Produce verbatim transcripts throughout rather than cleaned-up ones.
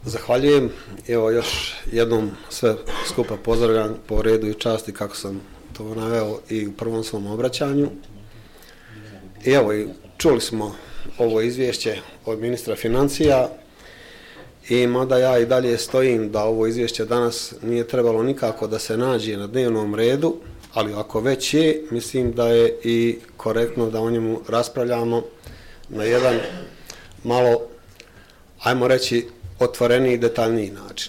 Zahvaljujem. Evo još jednom sve skupa pozdravljam po redu i časti kako sam to naveo i u prvom svom obraćanju. I evo, čuli smo ovo izvješće od ministra financija i mada ja i dalje stojim da ovo izvješće danas nije trebalo nikako da se nađe na dnevnom redu, ali ako već je, mislim da je i korektno da o njemu raspravljamo na jedan malo, ajmo reći, otvoreniji i detaljniji način.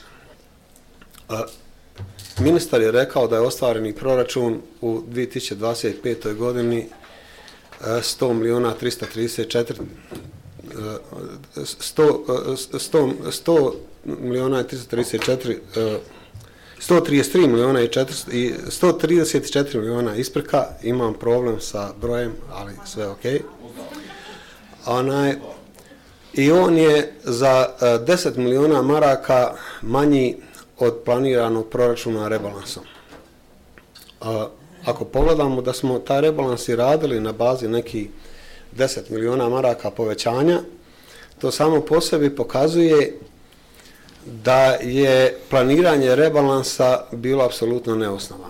Ministar je rekao da je ostvareni proračun u dvije tisuće dvadeset petoj godini sto milijuna trista trideset četiri sto milijuna trista trideset četiri sto trideset tri milijuna i sto trideset četiri milijuna isprika, imam problem sa brojem, ali sve ok. Onaj, i on je za deset milijuna maraka manji od planiranog proračuna rebalansom. Ako pogledamo da smo taj rebalans i radili na bazi nekih deset milijuna maraka povećanja, to samo po sebi pokazuje da je planiranje rebalansa bilo apsolutno neosnovano.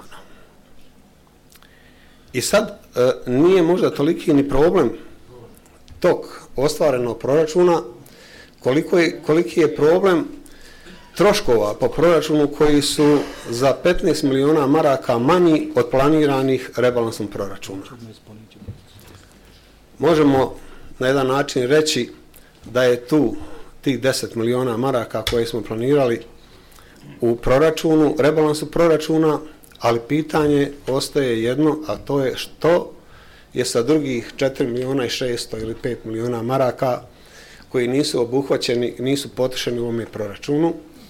I sad nije možda toliki ni problem tog ostvarenog proračuna, koliko je, koliki je problem troškova po proračunu koji su za petnaest milijuna maraka manji od planiranih rebalansom proračuna. Možemo na jedan način reći da je tu tih deset milijuna maraka koje smo planirali u proračunu, rebalansu proračuna, ali pitanje ostaje jedno, a to je što je sa drugih četiri milijuna i šesto ili pet milijuna maraka koji nisu obuhvaćeni, nisu potrošeni u ovome proračunu.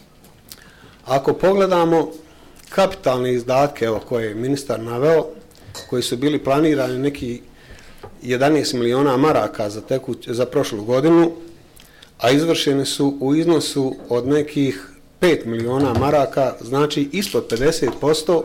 Ako pogledamo kapitalne izdatke, evo, koje je ministar naveo, koji su bili planirani neki jedanaest milijuna maraka za, teku, za prošlu godinu, a izvršeni su u iznosu od nekih pet milijuna maraka, znači ispod pedeset posto,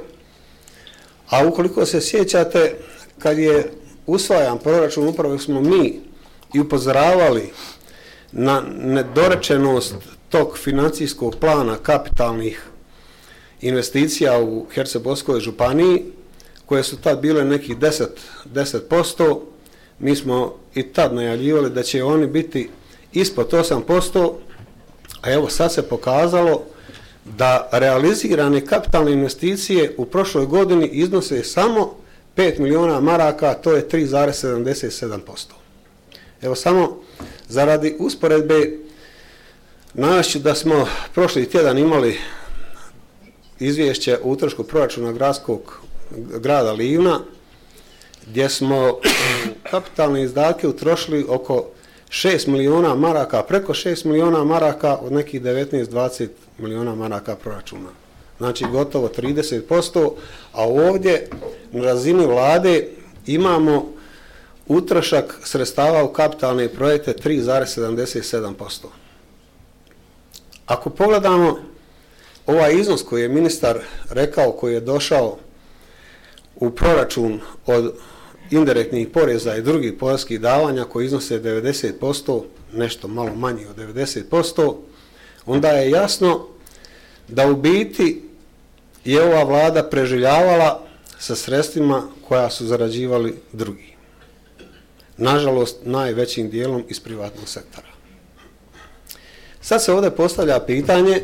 a ukoliko se sjećate, kad je usvajan proračun, upravo smo mi i upozoravali na nedorečenost tog financijskog plana kapitalnih investicija u Hercegovačkoj županiji, koje su tad bile nekih deset posto, mi smo i tad najavljivali da će oni biti ispod osam posto, a evo sad se pokazalo da realizirane kapitalne investicije u prošloj godini iznose samo pet milijuna maraka, to je tri zarez sedamdeset sedam posto. Evo samo zaradi usporedbe navešću da smo prošli tjedan imali izvješće o utrošku proračuna gradskog grada Livna, gdje smo kapitalne izdatke utrošili oko šest milijuna maraka, preko šest milijuna maraka od nekih devetnaest do dvadeset milijuna maraka proračuna. Znači gotovo trideset posto, a ovdje na razini vlade imamo utrošak sredstava u kapitalne projekte tri zarez sedamdeset sedam posto. Ako pogledamo ovaj iznos koji je ministar rekao, koji je došao u proračun od indirektnih poreza i drugih poreskih davanja koji iznose devedeset posto, nešto malo manje od devedeset posto, onda je jasno da u biti je ova vlada preživljavala sa sredstvima koja su zarađivali drugi. Nažalost, najvećim dijelom iz privatnog sektora. Sad se ovdje postavlja pitanje,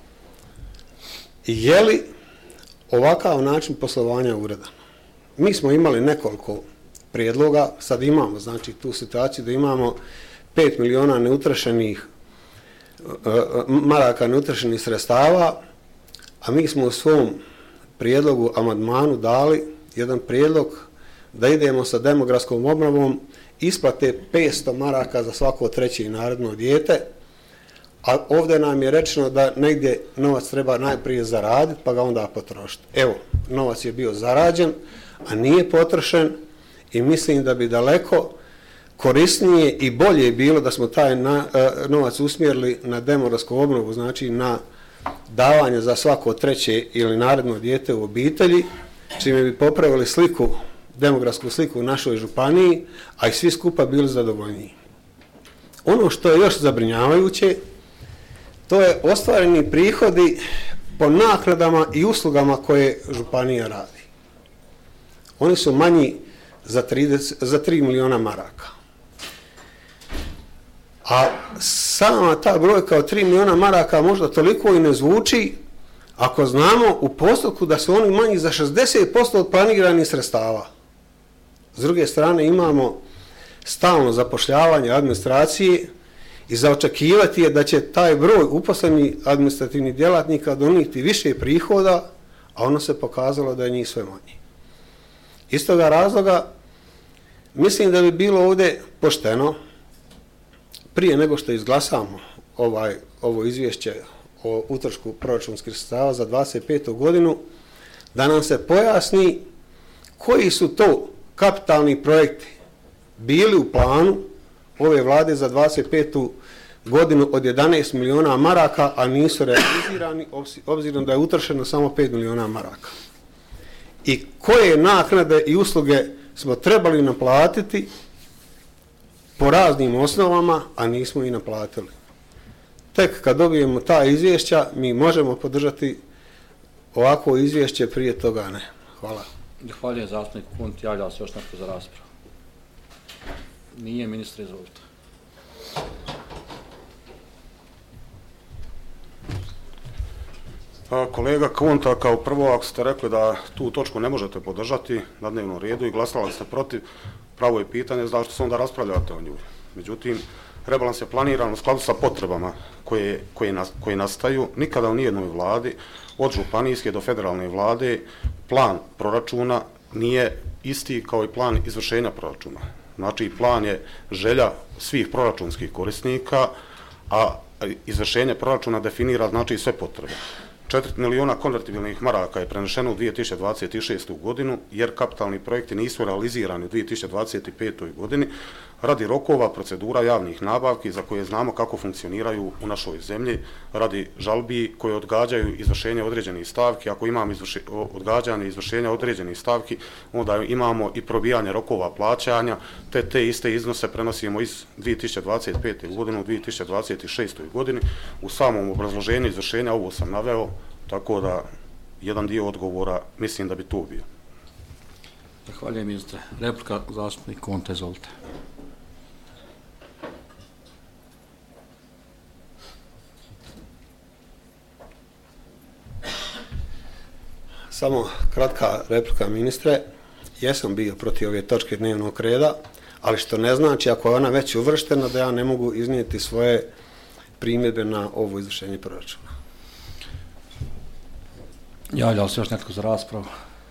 je li ovakav način poslovanja uredan? Mi smo imali nekoliko prijedloga, sad imamo znači tu situaciju da imamo pet milijuna neutrošenih maraka neutrošenih sredstava, a mi smo u svom prijedlogu amandmanu dali jedan prijedlog da idemo sa demografskom obnovom isplate petsto maraka za svako treće i naredno dijete, a ovdje nam je rečeno da negdje novac treba najprije zaraditi pa ga onda potrošiti. Evo, novac je bio zarađen, a nije potrošen i mislim da bi daleko korisnije i bolje bilo da smo taj na, uh, novac usmjerili na demografsku obnovu, znači na davanje za svako treće ili naredno dijete u obitelji, čime bi popravili sliku, demografsku sliku u našoj županiji, a i svi skupa bili zadovoljniji. Ono što je još zabrinjavajuće, to je ostvareni prihodi po naknadama i uslugama koje županija radi. Oni su manji za, trideset, za tri miliona maraka. A sama ta brojka od tri miliona maraka možda toliko i ne zvuči ako znamo u postotku da su oni manji za šezdeset posto od planiranih sredstava. S druge strane imamo stalno zapošljavanje administracije i za očekivati je da će taj broj uposlenih administrativnih djelatnika donijeti više prihoda, a ono se pokazalo da je njih sve manje. Iz toga razloga mislim da bi bilo ovdje pošteno prije nego što izglasamo ovaj, ovo izvješće o utrošku proračunskih sredstava za dvadeset petu godinu, da nam se pojasni koji su to kapitalni projekti bili u planu ove vlade za dvadeset petu godinu od jedanaest miliona maraka, a nisu realizirani, obzirom da je utrošeno samo pet miliona maraka. I koje naknade i usluge smo trebali naplatiti po raznim osnovama, a nismo i naplatili. Tek kad dobijemo ta izvješća, mi možemo podržati ovako izvješće, prije toga ne. Hvala. Zahvaljujem zastupniku Kunti, javlja se još nešto za raspravu. Nije, ministre, izvolite. Kolega Kunta, kao prvo, ako ste rekli da tu točku ne možete podržati na dnevnom redu i glasali ste protiv, pravo je pitanje zašto se onda raspravljate o nju. Međutim, rebalans je planiran u skladu sa potrebama koje, koje, nas, koje nastaju. Nikada u nijednoj vladi, od županijske do federalne vlade, plan proračuna nije isti kao i plan izvršenja proračuna. Znači, plan je želja svih proračunskih korisnika, a izvršenje proračuna definira znači sve potrebe. četiri miliona konvertibilnih maraka je prenešeno u dvije tisuće dvadeset šestu godinu, jer kapitalni projekti nisu realizirani u dvije tisuće dvadeset petoj godini, radi rokova, procedura javnih nabavki za koje znamo kako funkcioniraju u našoj zemlji, radi žalbi koje odgađaju izvršenje određenih stavki. Ako imamo izvrši, odgađanje izvršenja određenih stavki, onda imamo i probijanje rokova plaćanja, te te iste iznose prenosimo iz dvije tisuće dvadeset pete godine u dvije tisuće dvadeset šestoj godini. U samom obrazloženju izvršenja ovo sam naveo, tako da jedan dio odgovora mislim da bi to bio. Zahvaljujem, ministre. Replika, zastupnik Kunta, izvolite. Samo kratka replika, ministre. Jesam bio protiv ove točke dnevnog reda, ali što ne znači ako je ona već uvrštena da ja ne mogu iznijeti svoje primjedbe na ovo izvršenje proračuna. Javljao se još netko za raspravu?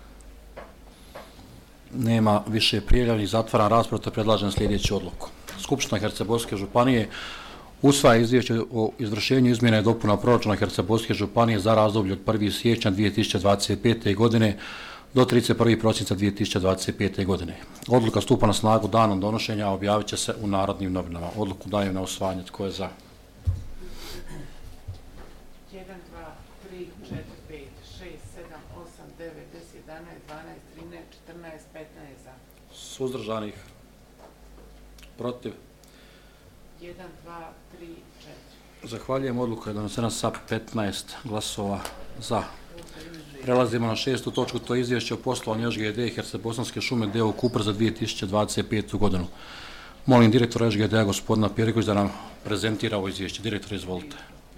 Nema više prijavljenih, zatvaram raspravu, te predlažem sljedeću odluku. Skupština Hercegovačke županije usvaja izvješće o izvršenju izmjena i dopuna proračuna Hercegovačke županije za razdoblje od prvog siječnja dvije tisuće dvadeset pete. godine do trideset prvog prosinca dvije tisuće dvadeset pete. godine. Odluka stupa na snagu danom donošenja, a objavit će se u Narodnim novinama. Odluku dajem na usvajanje. Tko je za? jedan, dva, tri, četiri, pet, šest, sedam, osam, devet, deset, jedanaest, dvanaest, trinaest, četrnaest, petnaest za. Suzdržanih? Protiv? jedan, dva, tri, četiri. Zahvaljujem, odluka je donesena sa petnaest glasova za. Prelazimo na šestu točku, to je izvješće o poslovanju Š G D Herceg-Bosanske šume d o o Kupar za dvije tisuće dvadeset petu. godinu. Molim direktora Š G D-a gospodina Perikovića da nam prezentira ovo izvješće. Direktor, izvolite.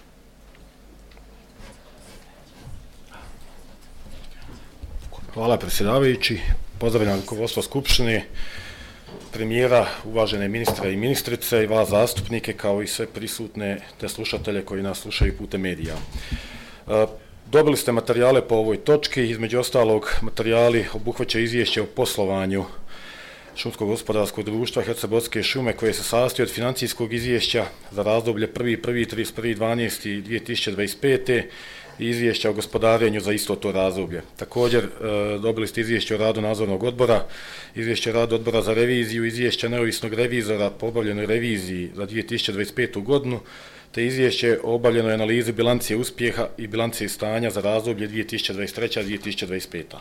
Hvala predsjedavajući, pozdravljam rukovodstvo Skupštine, premijera, uvažene ministre i ministrice i vas zastupnike kao i sve prisutne te slušatelje koji nas slušaju putem medija. Dobili ste materijale po ovoj točki, između ostalog materijali obuhvaćaju izvješće o poslovanju Šumskog gospodarskog društva Herceg-Bosanske šume koje se sastoji od financijskog izvješća za razdoblje prvi prvog do trideset prvog dvanaestog dvije tisuće dvadeset pete. i izvješća o gospodarenju za isto to razdoblje. Također dobili ste izvješće o radu nadzornog odbora, izvješće o radu odbora za reviziju, izvješće neovisnog revizora po obavljenoj reviziji za dvije tisuće dvadeset petu. godinu, te izvješće o obavljenoj analizi bilancije uspjeha i bilancije stanja za razdoblje dvije tisuće dvadeset treća do dvije tisuće dvadeset peta.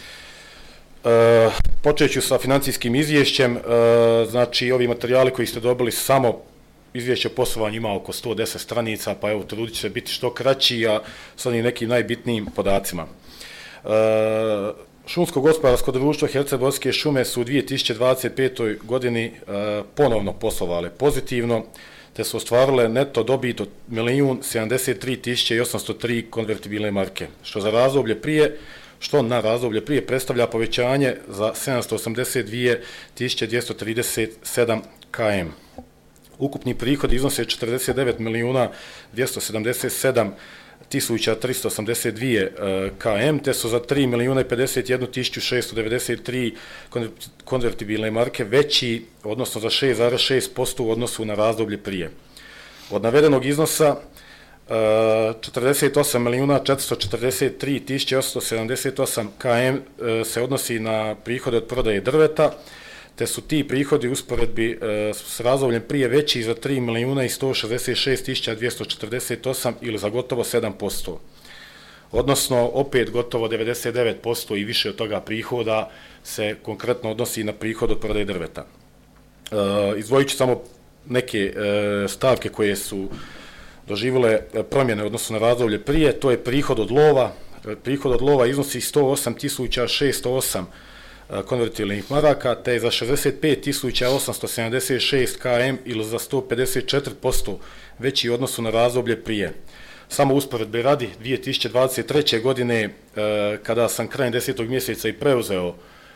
E, počet ću sa financijskim izvješćem, e, znači ovi materijali koji ste dobili samo izvješće o poslovanju ima oko sto deset stranica, pa evo, trudit će se biti što kraći, a s onim nekim najbitnijim podacima. E, Šumsko-gospodarsko društvo Herceborske šume su u dvije tisuće dvadeset petoj godini e, ponovno poslovale pozitivno, te su ostvarile neto dobit od milijun sedamdeset tri tisuće osamsto tri konvertibilne marke, što za razdoblje prije, što na razdoblje prije predstavlja povećanje za sedamsto osamdeset dvije tisuće dvjesto trideset sedam km. Ukupni prihod iznose četrdeset devet milijuna dvjesto sedamdeset sedam tisuća tristo osamdeset dvije km, te su za tri milijuna pedeset jednu tisuću šesto devedeset tri konvertibilne marke veći, odnosno za šest zarez šest posto u odnosu na razdoblje prije. Od navedenog iznosa četrdeset osam milijuna četiristo četrdeset tri tisuće osamsto sedamdeset osam km se odnosi na prihode od prodaje drveta, te su ti prihodi u usporedbi s razdobljem prije veći za tri milijuna sto šezdeset šest tisuća dvjesto četrdeset osam ili za gotovo sedam posto. Odnosno, opet gotovo devedeset devet posto i više od toga prihoda se konkretno odnosi na prihod od prodaje drveta. Izdvojit ću samo neke stavke koje su doživjele promjene odnosno na razdoblje prije, to je prihod od lova. Prihod od lova iznosi sto osam tisuća šesto osam konvertibilnih maraka, te je za šezdeset pet tisuća osamsto sedamdeset šest km ili za sto pedeset četiri posto veći u odnosu na razdoblje prije. Samo usporedbe radi, dvije tisuće dvadeset treće godine, kada sam krajem desetog mjeseca i preuzeo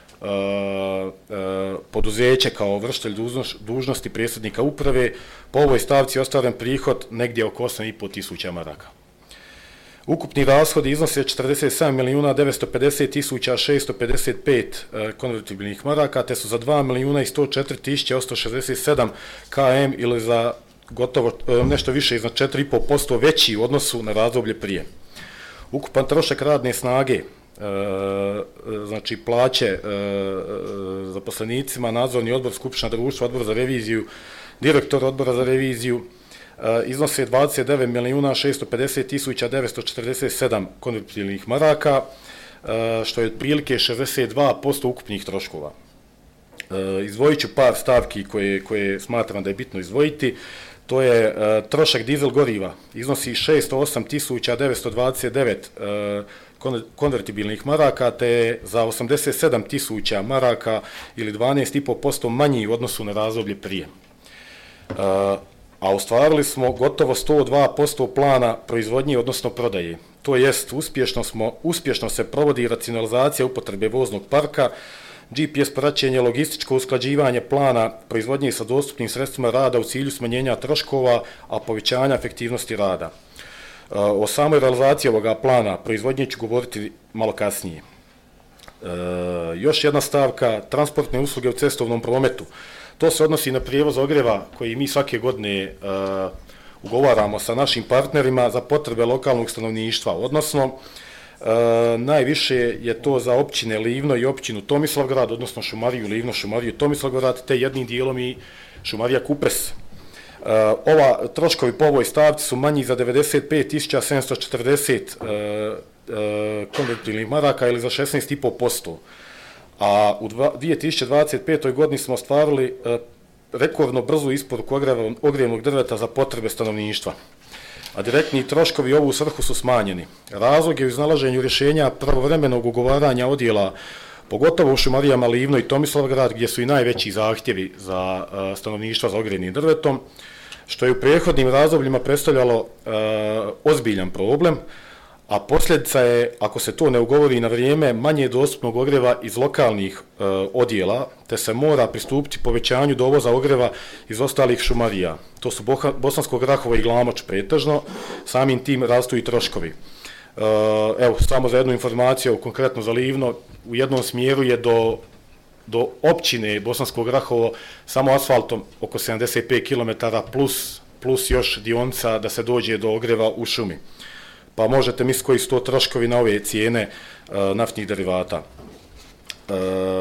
poduzeće kao vršitelj dužnosti predsjednika uprave, po ovoj stavci ostvaren prihod negdje oko osam i pol tisuća maraka. Ukupni rashodi iznose četrdeset sedam milijuna devetsto pedeset tisuća šesto pedeset pet konvertibilnih maraka, te su za dva milijuna sto četiri tisuće osamsto šezdeset sedam km ili za gotovo nešto više iznad četiri i pol posto veći u odnosu na razdoblje prije. Ukupan trošak radne snage, znači plaće zaposlenicima, nadzorni odbor, skupština društva, odbor za reviziju, direktor odbora za reviziju, iznose dvadeset devet milijuna šesto pedeset tisuća devetsto četrdeset sedam konvertibilnih maraka, što je otprilike šezdeset dva posto ukupnih troškova. Izdvojit ću par stavki koje, koje smatram da je bitno izdvojiti. To je trošak dizel goriva, iznosi šesto osam tisuća devetsto dvadeset devet konvertibilnih maraka, te za osamdeset sedam tisuća maraka ili dvanaest i pol posto manji u odnosu na razdoblje prije. A ostvarili smo gotovo sto dva posto plana proizvodnje, odnosno prodaje. To jest, uspješno, smo, uspješno se provodi racionalizacija upotrebe voznog parka, G P S praćenje, logističko usklađivanje plana proizvodnje sa dostupnim sredstvima rada u cilju smanjenja troškova, a povećanja efektivnosti rada. O samoj realizaciji ovoga plana proizvodnje ću govoriti malo kasnije. E, još jedna stavka, transportne usluge u cestovnom prometu. To se odnosi na prijevoz ogrijeva koji mi svake godine uh, ugovaramo sa našim partnerima za potrebe lokalnog stanovništva, odnosno uh, najviše je to za općine Livno i općinu Tomislavgrad, odnosno Šumariju Livno, Šumariju Tomislavgrad, te jednim dijelom i Šumarija Kupres. Uh, ova troškovi po ovoj stavci su manji za devedeset pet tisuća sedamsto četrdeset uh, uh, konvertibilnih maraka ili za šesnaest i pol posto. A u dvije tisuće dvadeset petoj godini smo ostvarili e, rekordno brzu isporuku ogrijevnog drveta za potrebe stanovništva. A direktni troškovi ovu svrhu su smanjeni. Razlog je u iznalaženju rješenja pravovremenog ugovaranja odjela, pogotovo u Šumarijama Livno i Tomislavgrad, gdje su i najveći zahtjevi za e, stanovništva za ogrijevnim drvetom, što je u prethodnim razdobljima predstavljalo e, ozbiljan problem, a posljedica je, ako se to ne ugovori na vrijeme, manje dostupnog ogrijeva iz lokalnih e, odjela, te se mora pristupiti povećanju dovoza ogrijeva iz ostalih šumarija. To su Boha, Bosansko Grahovo i Glamoč pretežno, samim tim rastu i troškovi. E, evo, samo za jednu informaciju, konkretno za Livno, u jednom smjeru je do, do općine Bosansko Grahovo samo asfaltom oko sedamdeset pet kilometara plus, plus još dionica da se dođe do ogrijeva u šumi. Pa možete misliti koji su to troškovi na ove cijene uh, naftnih derivata. Uh,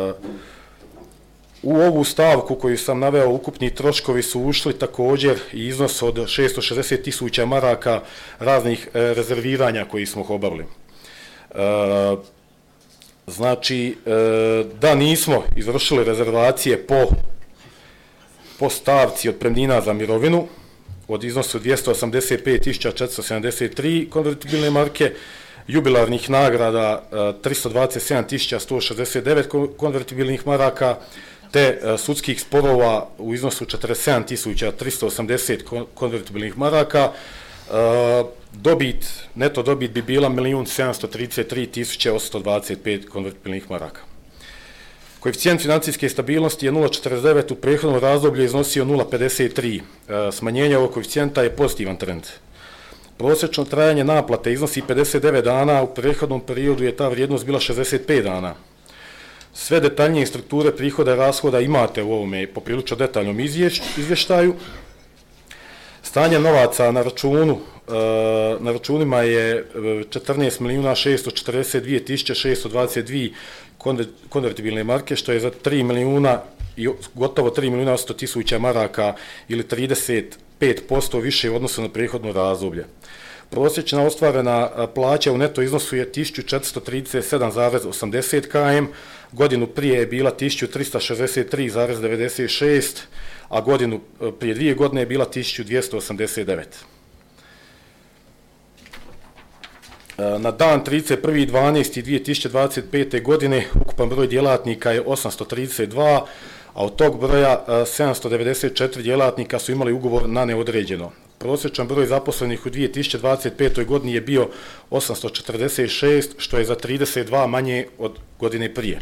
u ovu stavku koju sam naveo, ukupni troškovi su ušli također i iznos od šesto šezdeset tisuća maraka raznih uh, rezerviranja koji smo obavili. Uh, znači, uh, da nismo izvršili rezervacije po, po stavci otpremnina za mirovinu, od iznosu dvjesto osamdeset pet tisuća četiristo sedamdeset tri konvertibilne marke, jubilarnih nagrada tristo dvadeset sedam tisuća sto šezdeset devet konvertibilnih maraka, te sudskih sporova u iznosu četrdeset sedam tisuća tristo osamdeset konvertibilnih maraka. Dobit, neto dobit bi bila milijun sedamsto trideset tri tisuće osamsto dvadeset pet konvertibilnih maraka. Koeficijent financijske stabilnosti je nula zarez četrdeset devet, u prethodnom razdoblju je iznosio nula zarez pedeset tri. Smanjenje ovog koeficijenta je pozitivan trend. Prosječno trajanje naplate iznosi pedeset devet dana, u prethodnom periodu je ta vrijednost bila šezdeset pet dana. Sve detaljnije strukture prihoda i rashoda imate u ovome poprilično detaljnom izvještaju. Stanje novaca na računu, na računima je četrnaest milijuna šesto četrdeset dvije tisuće šesto dvadeset dvije konvertibilne marke, što je za tri milijuna i gotovo tri milijuna osamsto tisuća maraka ili trideset pet posto više u odnosu na prethodno razdoblje. Prosječna ostvarena plaća u neto iznosu je tisuću četiristo trideset sedam zarez osamdeset km, godinu prije je bila tisuću tristo šezdeset tri zarez devedeset šest, a godinu prije dvije godine je bila tisuću dvjesto osamdeset devet. Na dan trideset prvi dvanaesti dvije tisuće dvadeset pete. godine ukupan broj djelatnika je osamsto trideset dva, a od tog broja sedamsto devedeset četiri djelatnika su imali ugovor na neodređeno. Prosječan broj zaposlenih u dvije tisuće dvadeset petoj. godini je bio osamsto četrdeset šest, što je za trideset dva manje od godine prije.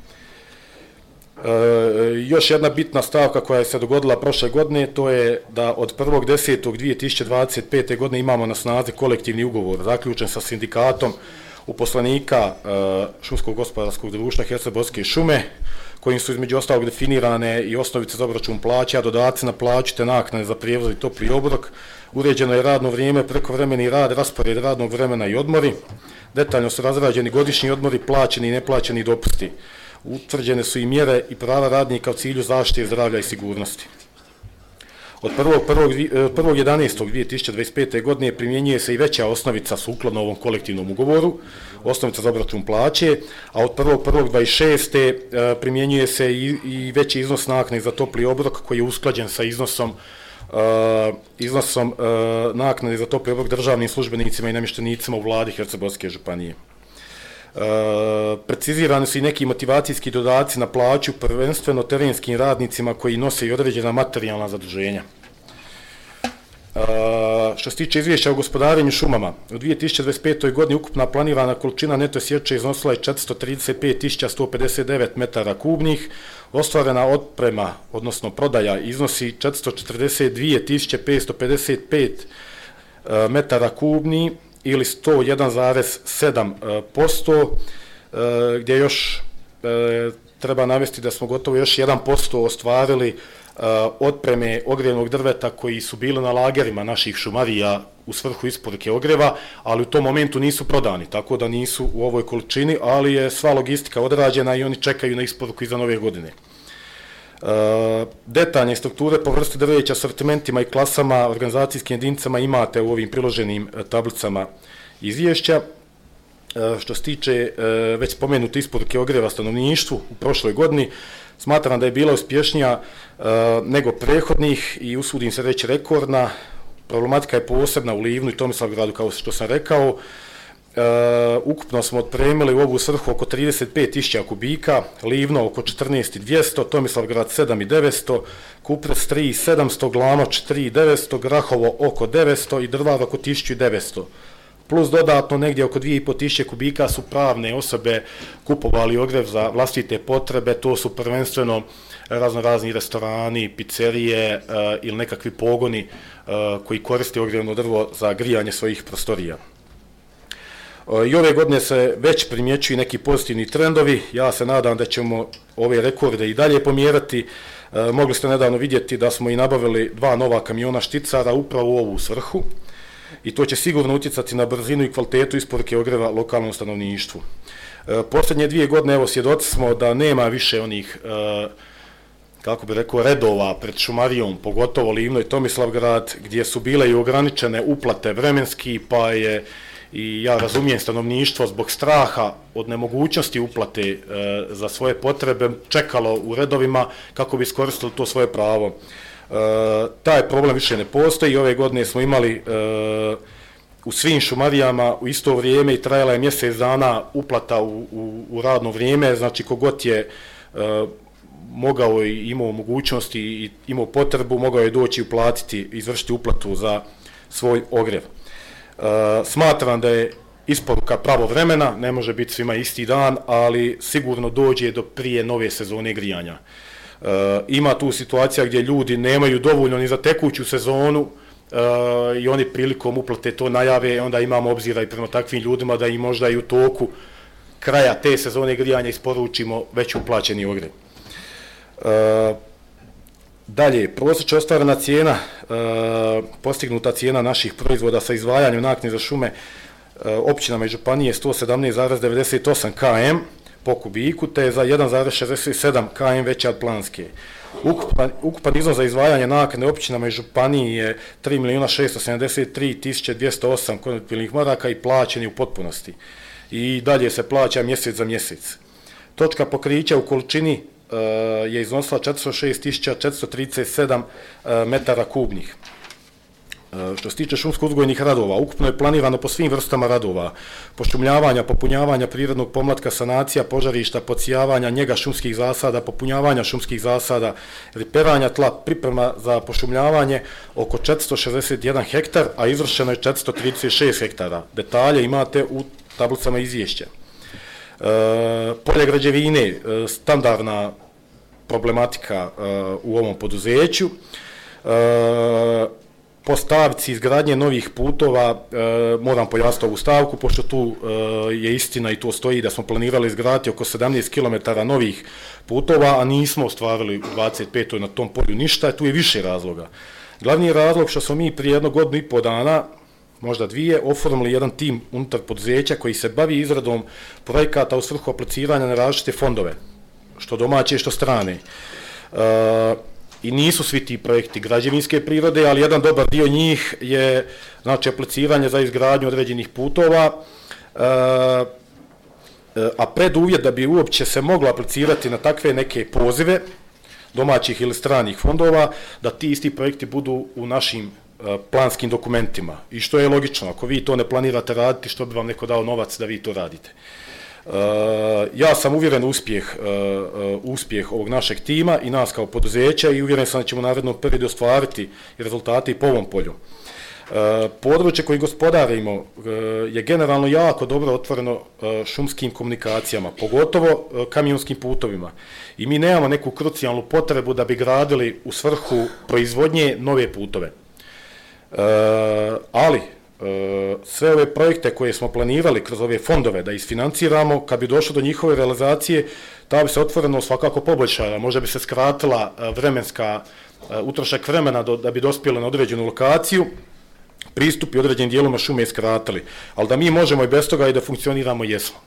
E, još jedna bitna stavka koja je se dogodila prošle godine, to je da od prvog desetog dvije tisuće dvadeset pete. godine imamo na snazi kolektivni ugovor zaključen sa sindikatom uposlenika e, Šumskog gospodarskog društva Herceborske šume, kojim su između ostalog definirane i osnovice za obračun plaća, dodaci na plaću te naknade za prijevoz i topli obrok. Uređeno je radno vrijeme, prekovremeni rad, raspored radnog vremena i odmori. Detaljno su razrađeni godišnji odmori, plaćeni i neplaćeni dopusti. Utvrđene su i mjere i prava radnika u cilju zaštite zdravlja i sigurnosti. Od prvog jedanaestog dvije tisuće dvadeset pete. godine primjenjuje se i veća osnovica sukladno ovom kolektivnom ugovoru, osnovica za obračun plaće, a od prvog prvog dvadeset šeste. primjenjuje se i, i veći iznos naknade za topli obrok koji je usklađen sa iznosom, uh, iznosom uh, naknade za topli obrok državnim službenicima i namještenicima u vladi Herceborske županije. Uh, precizirani su i neki motivacijski dodaci na plaću, prvenstveno terenskim radnicima koji nose i određena materijalna zaduženja. Uh, što se tiče izvješća o gospodarenju šumama, u dvije tisuće dvadeset petoj. godini ukupna planirana količina neto sječe iznosila je četiristo trideset pet tisuća sto pedeset devet metara kubnih, ostvarena otprema, odnosno prodaja, iznosi četiristo četrdeset dvije tisuće petsto pedeset pet uh, metara kubnih, ili sto jedan zarez sedam posto, gdje još e, treba navesti da smo gotovo još jedan posto ostvarili e, otpreme ogrijevnog drveta koji su bili na lagerima naših šumarija u svrhu isporuke ogrijeva, ali u tom momentu nisu prodani, tako da nisu u ovoj količini, ali je sva logistika odrađena i oni čekaju na isporuku iza nove godine. Uh, detaljne strukture po vrsti drveća, sortimentima i klasama, organizacijskim jedinicama imate u ovim priloženim uh, tablicama izvješća. Uh, što se tiče uh, već spomenute isporuke ogrijeva stanovništvu u prošloj godini, smatram da je bila uspješnija uh, nego prethodnih i usudim se reći rekordna. Problematika je posebna u Livnu i Tomislavgradu, kao što sam rekao. Uh, ukupno smo otpremili u ovu svrhu oko trideset pet tisuća kubika, Livno oko četrnaest tisuća dvjesto, Tomislavgrad sedam tisuća devetsto, Kuprec tri tisuće sedamsto, Glanoč tri tisuće devetsto, Grahovo oko devetsto i Drvar oko tisuću devetsto. Plus dodatno negdje oko dvije i pol tisuće kubika su pravne osobe kupovali ogrjev za vlastite potrebe, to su prvenstveno razno razni restorani, pizzerije uh, ili nekakvi pogoni uh, koji koriste ogrijevno drvo za grijanje svojih prostorija. I ove godine se već primjećuju neki pozitivni trendovi, ja se nadam da ćemo ove rekorde i dalje pomjerati. E, mogli ste nedavno vidjeti da smo i nabavili dva nova kamiona šticara upravo u ovu svrhu i to će sigurno utjecati na brzinu i kvalitetu isporuke ogrijeva lokalnom stanovništvu. E, posljednje dvije godine evo svjedoci smo da nema više onih e, kako bi rekao, redova pred šumarijom, pogotovo Livno i Tomislavgrad, gdje su bile i ograničene uplate vremenski, pa je i ja razumijem stanovništvo zbog straha od nemogućnosti uplate e, za svoje potrebe čekalo u redovima kako bi iskoristili to svoje pravo. taj problem više ne postoji. Ove godine smo imali u svim šumarijama u isto vrijeme i trajala je mjesec dana uplata u, u, u radno vrijeme, znači kogod je mogao i imao mogućnosti i imao potrebu, mogao je doći i uplatiti, izvršiti uplatu za svoj ogrjev. Smatram da je isporuka pravovremena, ne može biti svima isti dan, ali sigurno dođe do prije nove sezone grijanja. E, ima tu situacija gdje ljudi nemaju dovoljno ni za tekuću sezonu e, i oni prilikom uplate to najave, onda imamo obzira i prema takvim ljudima da im možda i u toku kraja te sezone grijanja isporučimo već uplaćeni ogrjev. E, dalje, prosječna ostvarena cijena, e, postignuta cijena naših proizvoda sa izdvajanjem naknade za šume općinama i županije sto sedamnaest zarez devedeset osam km po kubiku, te za jedan zarez šezdeset sedam km veća od planske. Ukupan, ukupan iznos za izdvajanje naknade općinama i županije je tri milijuna šesto sedamdeset tri tisuće dvjesto osam konvertibilnih maraka i plaćen je u potpunosti. I dalje se plaća mjesec za mjesec. Točka pokrića u količini uh, je iznosila četiristo šest tisuća četiristo trideset sedam uh, metara kubnih. Što se tiče šumsko-uzgojnih radova, ukupno je planirano po svim vrstama radova, pošumljavanja, popunjavanja prirodnog pomlatka, sanacija požarišta, pocijavanja, njega šumskih zasada, popunjavanja šumskih zasada, riperanja tla, priprema za pošumljavanje oko četiristo šezdeset jedan hektar, a izvršeno je četiristo trideset šest hektara. Detalje imate u tablicama izvješća. E, polje građevine, standardna problematika e, u ovom poduzeću. E, Po stavci izgradnje novih putova, e, moram pojasniti ovu stavku, pošto tu e, je istina i to stoji da smo planirali izgraditi oko sedamnaest kilometara novih putova, a nismo ostvarili u dvadeset petoj na tom polju ništa, tu je više razloga. Glavni razlog što smo mi prije jednog godinu i po dana, možda dvije, oformili jedan tim unutar poduzeća koji se bavi izradom projekata u svrhu apliciranja na različite fondove, što domaće, što strane. E, I nisu svi ti projekti građevinske prirode, ali jedan dobar dio njih je, znači, apliciranje za izgradnju određenih putova, a preduvjet da bi uopće se moglo aplicirati na takve neke pozive domaćih ili stranih fondova, da ti isti projekti budu u našim planskim dokumentima. I što je logično, ako vi to ne planirate raditi, što bi vam neko dao novac da vi to radite. Uh, ja sam uvjeren u uspjeh, uh, uh, uspjeh ovog našeg tima i nas kao poduzeća i uvjeren sam da ćemo u narednom periodu ostvariti rezultate i po ovom polju. Uh, područje koje gospodarimo uh, je generalno jako dobro otvoreno uh, šumskim komunikacijama, pogotovo uh, kamionskim putovima. I mi nemamo neku krucijalnu potrebu da bi gradili u svrhu proizvodnje nove putove. Uh, ali sve ove projekte koje smo planirali kroz ove fondove da isfinanciramo, kad bi došlo do njihove realizacije, ta bi se otvoreno svakako poboljšala, možda bi se skratila vremenska, utrošak vremena do, da bi dospjela na određenu lokaciju, pristupi određenim dijeloma šume je skratili, ali da mi možemo i bez toga i da funkcioniramo jesmo.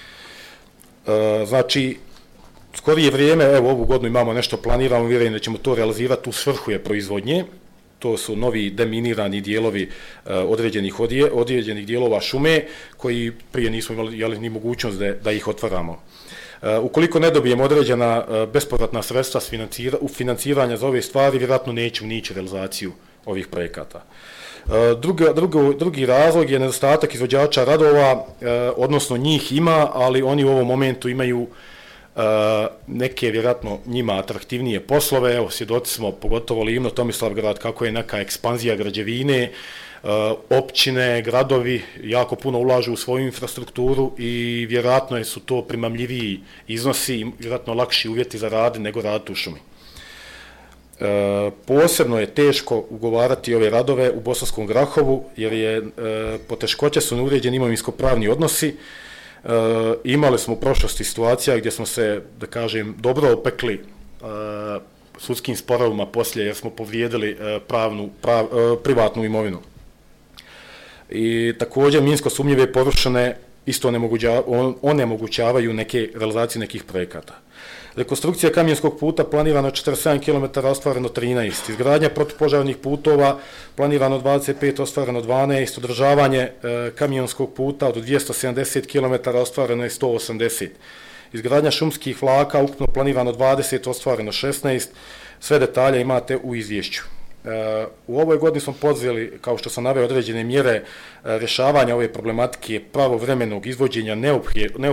Znači, skorije vrijeme, evo ovu godinu imamo nešto planirano, vjerujem da ćemo to realizirati u svrhu je proizvodnje. To su novi deminirani dijelovi uh, određenih, odje, određenih dijelova šume koji prije nismo imali jeli, ni mogućnost da, da ih otvaramo. Uh, ukoliko ne dobijemo određena uh, bespovratna sredstva financira, u financiranja za ove stvari, vjerojatno nećemo nići realizaciju ovih projekata. Uh, drugi, drugo, drugi razlog je nedostatak izvođača radova, uh, odnosno njih ima, ali oni u ovom momentu imaju Uh, neke vjerojatno njima atraktivnije poslove. Evo, svjedoci smo, pogotovo Livno, Tomislavgrad, kako je neka ekspanzija građevine, uh, općine, gradovi jako puno ulažu u svoju infrastrukturu i vjerojatno su to primamljiviji iznosi i vjerojatno lakši uvjeti za rad nego raditi u šumi. Uh, posebno je teško ugovarati ove radove u Bosanskom Grahovu, jer je uh, poteškoće su neuređeni imovinsko-pravni odnosi. Uh, imali smo u prošlosti situacija gdje smo se, da kažem, dobro opekli uh, sudskim sporovima poslije jer smo povrijedili uh, pravnu, prav, uh, privatnu imovinu. I također minsko sumnjive površine isto onemogućavaju neke realizacije nekih projekata. Rekonstrukcija kamijenskog puta planirano četrdeset sedam kilometara, ostvareno trinaest. Izgradnja protupožarnih putova planirano dvadeset pet, ostvareno dvanaest. Održavanje e, kamijenskog puta od dvjesto sedamdeset kilometara, ostvareno je sto osamdeset. Izgradnja šumskih vlaka ukupno planirano dvadeset, ostvareno šesnaest. Sve detalje imate u izvješću. U ovoj godini smo poduzeli, kao što sam naveo, određene mjere rješavanja ove problematike pravovremenog izvođenja neophodnih